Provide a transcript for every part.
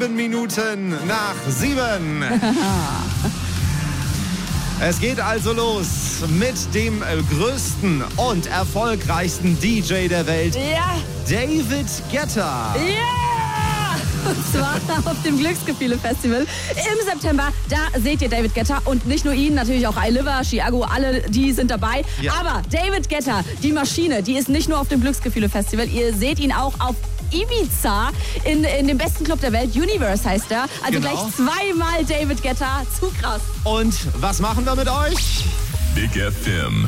Minuten nach 7. Es geht also los mit dem größten und erfolgreichsten DJ der Welt, David Guetta. Und zwar auf dem Glücksgefühle-Festival im September. Da seht ihr David Guetta und nicht nur ihn, natürlich auch iLiver, Chiago, alle, die sind dabei. Ja. Aber David Guetta, die Maschine, die ist nicht nur auf dem Glücksgefühle-Festival. Ihr seht ihn auch auf Ibiza in dem besten Club der Welt, Universe heißt er. Also gleich zweimal David Guetta, zu krass. Und was machen wir mit euch? Big FM.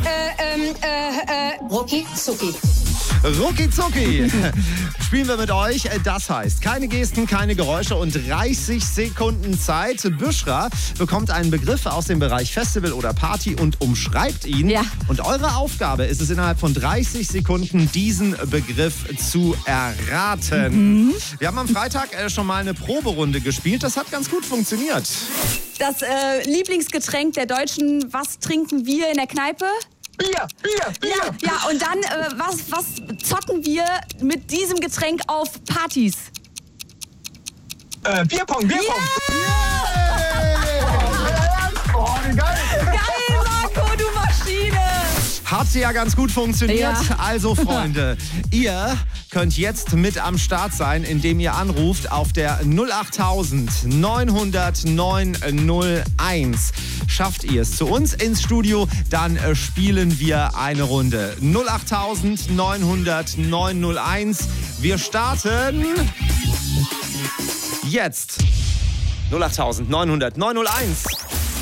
Rucki Zucki. Rucki Zucki spielen wir mit euch. Das heißt, keine Gesten, keine Geräusche und 30 Sekunden Zeit. Büschra bekommt einen Begriff aus dem Bereich Festival oder Party und umschreibt ihn. Ja. Und eure Aufgabe ist es, innerhalb von 30 Sekunden diesen Begriff zu erraten. Wir haben am Freitag schon mal eine Proberunde gespielt. Das hat ganz gut funktioniert. Das Lieblingsgetränk der Deutschen, was trinken wir in der Kneipe? Bier. Ja, und dann, was zocken wir mit diesem Getränk auf Partys? Bierpong. Yeah! Oh, wie geil. Geil, Marco, du Maschine! Hat ja ganz gut funktioniert. Ja. Also, Freunde, ihr könnt jetzt mit am Start sein, indem ihr anruft auf der 08000 900 901. Schafft ihr es zu uns ins Studio, dann spielen wir eine Runde. 08000 900 901. Wir starten jetzt. 08000 900 901.